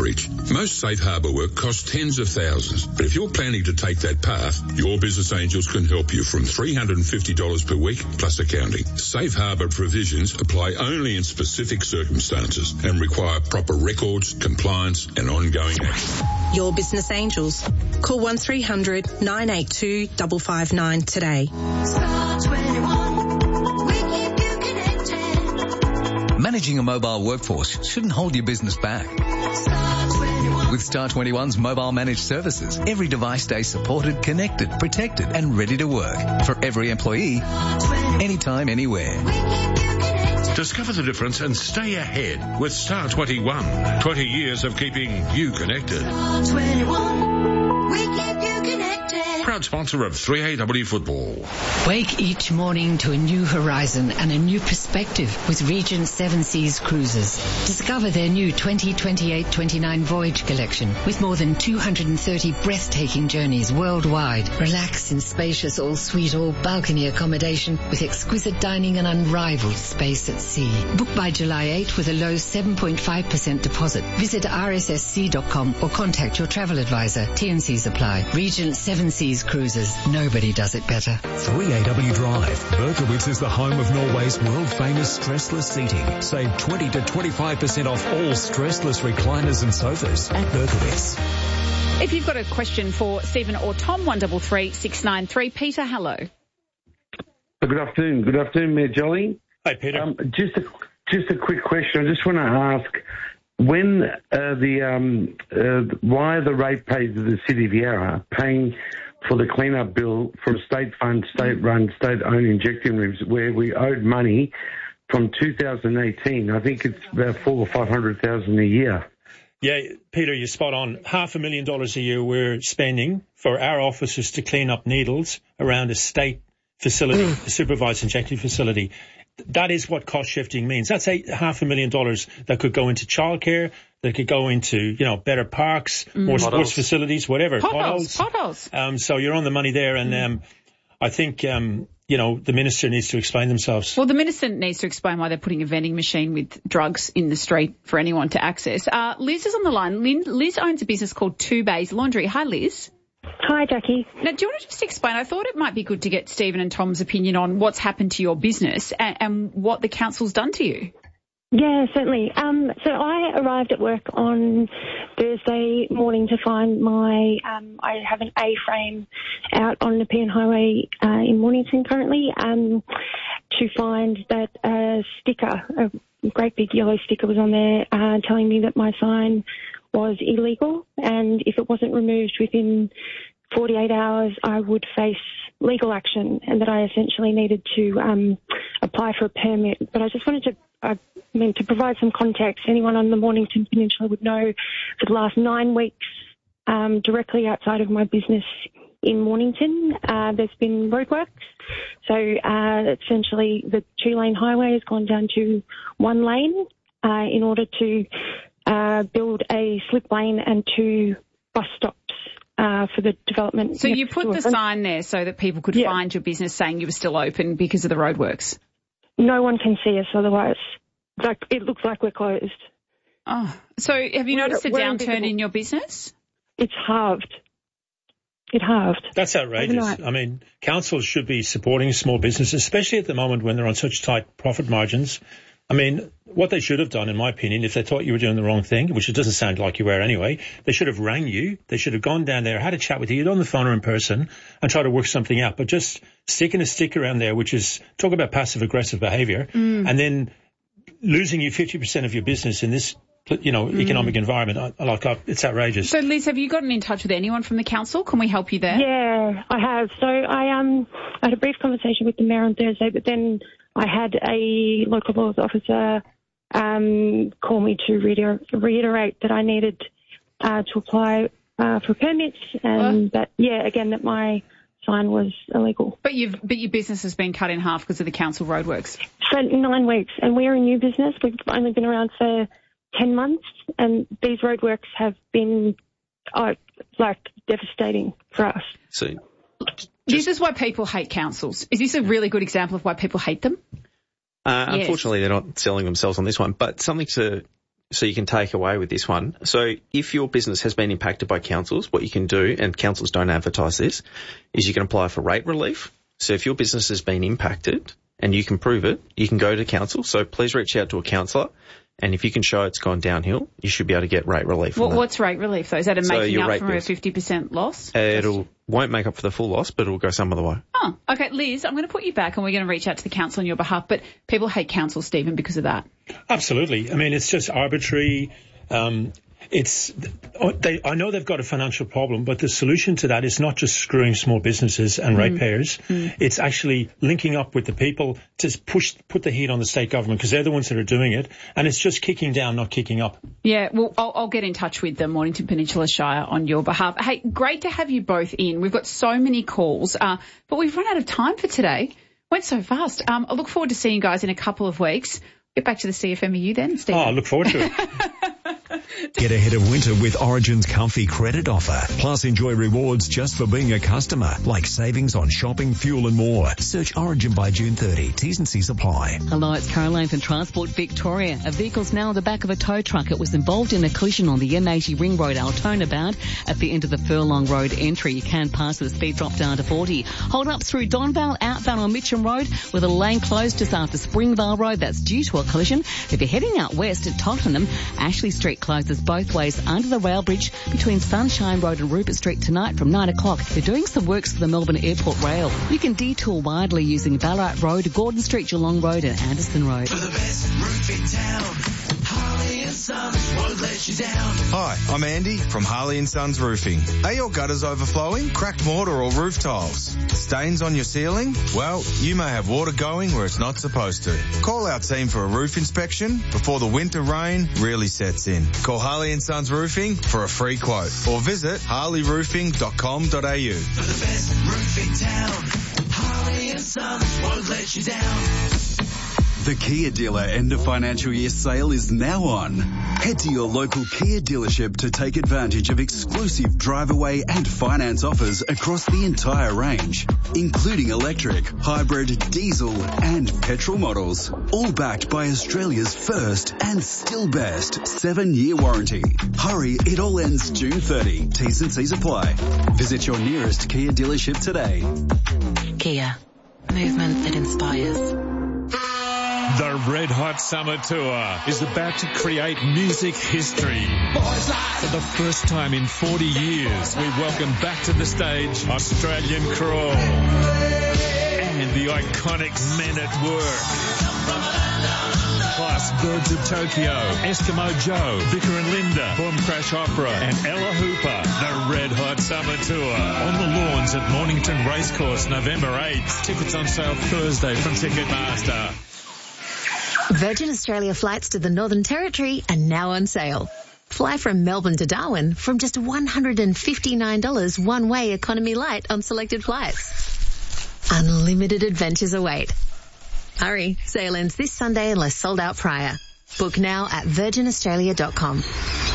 bridge. Most safe harbour work costs tens of thousands, but if you're planning to take that path, your Business Angels can help you from $350 per week plus accounting. Safe harbour provisions apply only in specific circumstances and require proper records, compliance and ongoing action. Your Business Angels. Call 1300 982 559 today. Star 21. We keep you connected. Managing a mobile workforce shouldn't hold your business back. Star 21. With Star 21's mobile managed services, every device stays supported, connected, protected and ready to work for every employee, anytime, anywhere. We keep you connected. Discover the difference and stay ahead with Star 21. 20 years of keeping you connected. Star 21. We keep you connected. Proud sponsor of 3AW Football. Wake each morning to a new horizon and a new perspective with Regent Seven Seas Cruises. Discover their new 2028-29 voyage collection with more than 230 breathtaking journeys worldwide. Relax in spacious all-suite, all-balcony accommodation with exquisite dining and unrivaled space at sea. Book by July 8 with a low 7.5% deposit. Visit rssc.com or contact your travel advisor. T&Cs apply. Regent Seven Seas Cruises. Nobody does it better. 3AW Drive. Berkowitz is the home of Norway's world-famous stressless seating. Save 20 to 25% off all stressless recliners and sofas at Berkowitz. If you've got a question for Stephen or Tom, 133 693. Peter, hello. Good afternoon. Good afternoon, Mayor Jolly. Hi, Peter. Just a quick question. I just want to ask, when why are the ratepayers of the City of Yarra paying for the clean-up bill from state fund, state-run, state-owned injecting rooms where we owed money from 2018? I think it's about $400,000 or $500,000 a year. Yeah, Peter, you're spot on. $500,000 a year we're spending for our officers to clean up needles around a state facility, a supervised injecting facility. That is what cost shifting means. That's $500,000 that could go into childcare, that could go into, better parks, more sports facilities, whatever. Potholes. So you're on the money there, and I think, the minister needs to explain themselves. Well, the minister needs to explain why they're putting a vending machine with drugs in the street for anyone to access. Liz is on the line. Liz owns a business called Two Bays Laundry. Hi, Liz. Hi, Jackie. Now, do you want to just explain? I thought it might be good to get Stephen and Tom's opinion on what's happened to your business and what the council's done to you. Yeah, certainly. So I arrived at work on Thursday morning to find I have an A-frame out on Nepean Highway in Mornington currently, to find that a sticker, a great big yellow sticker was on there telling me that my sign was illegal, and if it wasn't removed within 48 hours, I would face legal action, and that I essentially needed to apply for a permit. But I just wanted to provide some context. Anyone on the Mornington Peninsula would know for the last 9 weeks, directly outside of my business in Mornington, there's been roadworks. So essentially the 2-lane highway has gone down to 1 lane in order to build a slip lane and 2 bus stops for the development. So you put the sign there so that people could find your business saying you were still open because of the roadworks? No one can see us otherwise. It looks like we're closed. Oh, so have you noticed a downturn in your business? It's halved. It halved. That's outrageous. Overnight. I mean, councils should be supporting small businesses, especially at the moment when they're on such tight profit margins. I mean, what they should have done, in my opinion, if they thought you were doing the wrong thing, which it doesn't sound like you were anyway, they should have rang you. They should have gone down there, had a chat with you, on the phone or in person, and tried to work something out. But just sticking a stick around there, which is, talk about passive-aggressive behaviour, and then losing you 50% of your business in this, economic environment, it's outrageous. So, Liz, have you gotten in touch with anyone from the council? Can we help you there? Yeah, I have. So I had a brief conversation with the mayor on Thursday, but then I had a local laws officer call me to reiterate that I needed to apply for permits and that my sign was illegal. But your business has been cut in half because of the council roadworks. So 9 weeks, and we're a new business. We've only been around for 10 months, and these roadworks have been devastating for us. So this is why people hate councils. Is this a really good example of why people hate them? Unfortunately, they're not selling themselves on this one, but something to so you can take away with this one. So if your business has been impacted by councils, what you can do, and councils don't advertise this, is you can apply for rate relief. So if your business has been impacted and you can prove it, you can go to council. So please reach out to a counsellor. And if you can show it's gone downhill, you should be able to get rate relief. What's rate relief, though? Is that making up for a 50% loss? Won't make up for the full loss, but it'll go some of the way. Oh, okay. Liz, I'm going to put you back and we're going to reach out to the council on your behalf, but people hate council, Stephen, because of that. Absolutely. I mean, it's just arbitrary. I know they've got a financial problem, but the solution to that is not just screwing small businesses and ratepayers. It's actually linking up with the people to put the heat on the state government, because they're the ones that are doing it, and it's just kicking down, not kicking up. Yeah, well, I'll get in touch with the Mornington Peninsula Shire on your behalf. Hey, great to have you both in. We've got so many calls, but we've run out of time for today. Went so fast. I look forward to seeing you guys in a couple of weeks. Get back to the CFMEU then, Steve. I look forward to it. Get ahead of winter with Origin's comfy credit offer. Plus, enjoy rewards just for being a customer, like savings on shopping, fuel and more. Search Origin by June 30. T's and C's apply. Hello, it's Caroline from Transport Victoria. A vehicle's now in the back of a tow truck. It was involved in a collision on the M80 Ring Road, Altona bound, at the end of the Furlong Road entry. You can pass with a speed drop down to 40. Hold up through Donvale, outbound on Mitcham Road, with a lane closed just after Springvale Road. That's due to a collision. If you're heading out west at Tottenham, Ashley Street closes both ways under the rail bridge between Sunshine Road and Rupert Street tonight from 9 o'clock. They're doing some works for the Melbourne Airport Rail. You can detour widely using Ballarat Road, Gordon Street, Geelong Road and Anderson Road. For the best roof in town, Harley & Sons won't let you down. Hi, I'm Andy from Harley & Sons Roofing. Are your gutters overflowing? Cracked mortar or roof tiles? Stains on your ceiling? Well, you may have water going where it's not supposed to. Call our team for a roof inspection before the winter rain really sets in. Call Harley & Sons Roofing for a free quote or visit harleyroofing.com.au. For the best roof in town, Harley & Sons won't let you down. The Kia dealer end of financial year sale is now on. Head to your local Kia dealership to take advantage of exclusive drive away and finance offers across the entire range, including electric, hybrid, diesel and petrol models. All backed by Australia's first and still best 7-year warranty. Hurry, it all ends June 30. T's and C's apply. Visit your nearest Kia dealership today. Kia. Movement that inspires. The Red Hot Summer Tour is about to create music history. For the first time in 40 years, we welcome back to the stage Australian Crawl and the iconic Men at Work. Plus Birds of Tokyo, Eskimo Joe, Vicar and Linda, Boom Crash Opera and Ella Hooper. The Red Hot Summer Tour on the lawns at Mornington Racecourse November 8th. Tickets on sale Thursday from Ticketmaster. Virgin Australia flights to the Northern Territory are now on sale. Fly from Melbourne to Darwin from just $159 one-way economy light on selected flights. Unlimited adventures await. Hurry, sale ends this Sunday unless sold out prior. Book now at virginaustralia.com.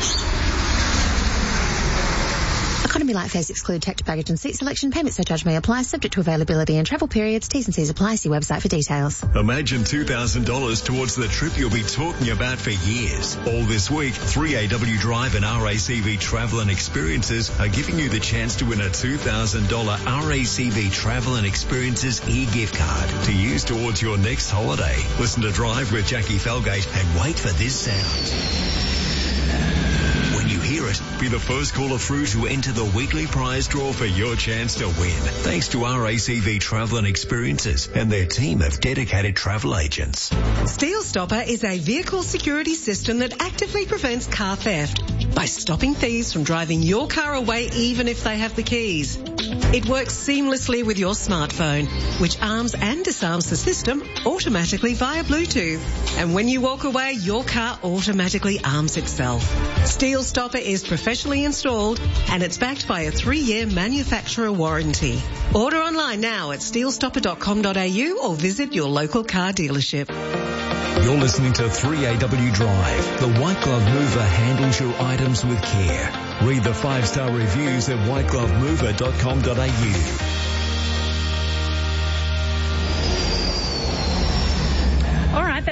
Economy light fares exclude checked baggage and seat selection. Payment surcharge may apply, subject to availability and travel periods. T's and C's apply. See website for details. Imagine $2,000 towards the trip you'll be talking about for years. All this week, 3AW Drive and RACV Travel and Experiences are giving you the chance to win a $2,000 RACV Travel and Experiences e-gift card to use towards your next holiday. Listen to Drive with Jackie Felgate and wait for this sound. When you hear it, be the first caller through to enter the weekly prize draw for your chance to win. Thanks to RACV Travel and Experiences and their team of dedicated travel agents. Steel Stopper is a vehicle security system that actively prevents car theft by stopping thieves from driving your car away even if they have the keys. It works seamlessly with your smartphone, which arms and disarms the system automatically via Bluetooth. And when you walk away, your car automatically arms itself. Steel Stopper is professionally installed and it's backed by a 3-year manufacturer warranty. Order online now at steelstopper.com.au or visit your local car dealership. You're listening to 3AW Drive. The White Glove Mover handles your items with care. Read the 5-star reviews at whiteglovemover.com.au. All right, that's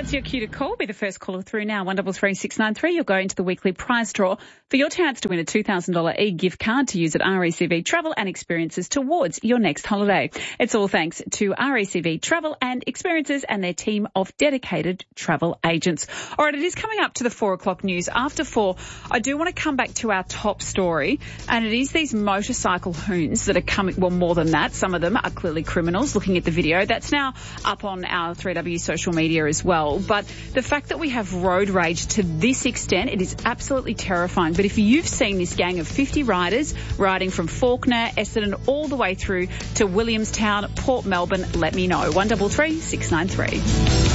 Now's your cue to call. Be the first caller through now, 133693. You'll go into the weekly prize draw for your chance to win a $2,000 e-gift card to use at RACV Travel and Experiences towards your next holiday. It's all thanks to RACV Travel and Experiences and their team of dedicated travel agents. All right, it is coming up to the 4 o'clock news. After 4, I do want to come back to our top story, and it is these motorcycle hoons that are coming, well, more than that. Some of them are clearly criminals. Looking at the video, that's now up on our 3W social media as well. But the fact that we have road rage to this extent, it is absolutely terrifying. But if you've seen this gang of 50 riders riding from Fawkner, Essendon, all the way through to Williamstown, Port Melbourne, let me know. 133693.